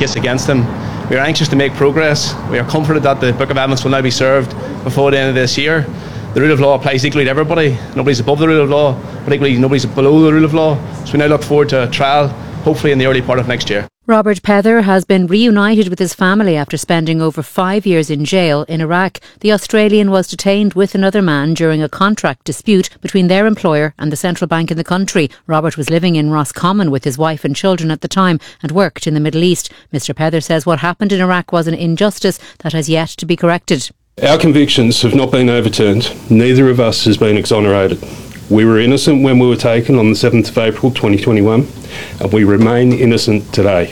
case against him. We are anxious to make progress. We are comforted that the Book of Evidence will now be served before the end of this year. The rule of law applies equally to everybody. Nobody's above the rule of law, but equally nobody's below the rule of law. So we now look forward to a trial, hopefully in the early part of next year. Robert Pether has been reunited with his family after spending over 5 years in jail in Iraq. The Australian was detained with another man during a contract dispute between their employer and the central bank in the country. Robert was living in Roscommon with his wife and children at the time and worked in the Middle East. Mr Pether says what happened in Iraq was an injustice that has yet to be corrected. Our convictions have not been overturned. Neither of us has been exonerated. We were innocent when we were taken on the 7th of April 2021, and we remain innocent today.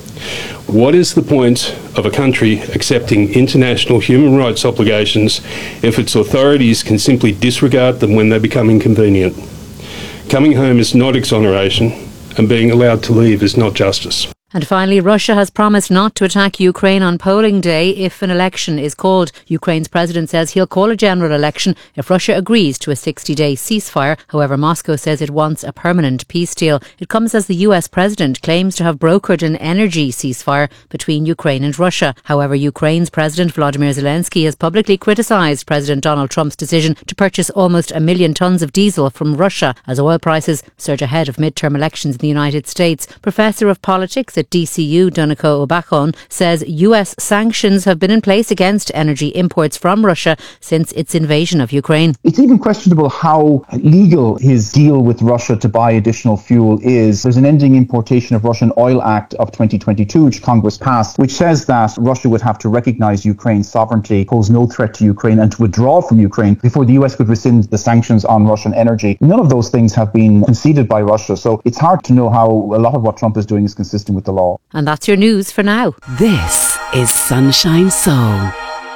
What is the point of a country accepting international human rights obligations if its authorities can simply disregard them when they become inconvenient? Coming home is not exoneration, and being allowed to leave is not justice. And finally, Russia has promised not to attack Ukraine on polling day if an election is called. Ukraine's president says he'll call a general election if Russia agrees to a 60-day ceasefire. However, Moscow says it wants a permanent peace deal. It comes as the US president claims to have brokered an energy ceasefire between Ukraine and Russia. However, Ukraine's President Volodymyr Zelensky has publicly criticised President Donald Trump's decision to purchase almost 1 million tonnes of diesel from Russia as oil prices surge ahead of midterm elections in the United States. Professor of Politics at DCU, Donncha O'Bacón, says US sanctions have been in place against energy imports from Russia since its invasion of Ukraine. It's even questionable how legal his deal with Russia to buy additional fuel is. There's an Ending Importation of Russian Oil Act of 2022, which Congress passed, which says that Russia would have to recognise Ukraine's sovereignty, pose no threat to Ukraine, and to withdraw from Ukraine before the US could rescind the sanctions on Russian energy. None of those things have been conceded by Russia, so it's hard to know how a lot of what Trump is doing is consistent with the law. And that's your news for now. This is Sunshine Soul.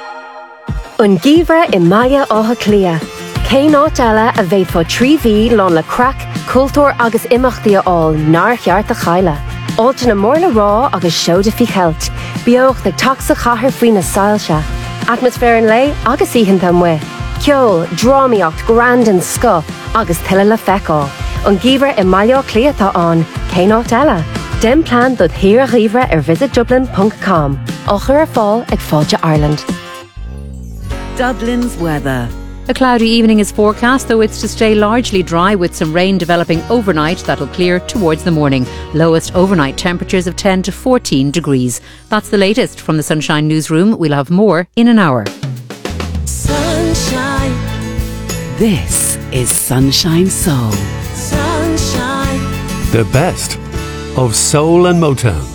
An gíomhar I maia átha clia. Cé nát eile a bheith fo 3V lán le crack, cultúr agus imachtaí all nar cheart a chaile. Áilte na mórla rá agus show de fi chelt. Beoch na taxa chathair faoin na sailse. Atmosfér an lei agus íhan mwe. Ceol, drámaíocht, grand and sco agus tuile le feicáil. An gíomhar I maia clia tá an, cé nát eile. Den plan dod hir a riomhre visitdublin.com. Ochar fáil ag fáilte Ireland. Dublin's weather. A cloudy evening is forecast, though it's to stay largely dry with some rain developing overnight that'll clear towards the morning. Lowest overnight temperatures of 10 to 14 degrees. That's the latest from the Sunshine Newsroom. We'll have more in an hour. Sunshine. This is Sunshine Soul. The best of soul and Motown.